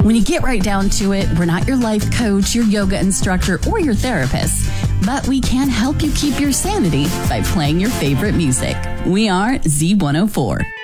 When you get right down to it, we're not your life coach, your yoga instructor, or your therapist, but we can help you keep your sanity by playing your favorite music. We are Z104.